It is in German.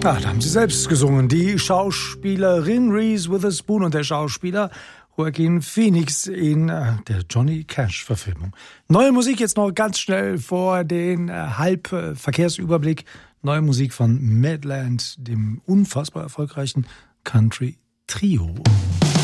Ah, da haben sie selbst gesungen. Die Schauspielerin Reese Witherspoon und der Schauspieler Joaquin Phoenix in der Johnny Cash-Verfilmung. Neue Musik jetzt noch ganz schnell vor den Halbverkehrsüberblick. Neue Musik von Madland, dem unfassbar erfolgreichen Country-Trio.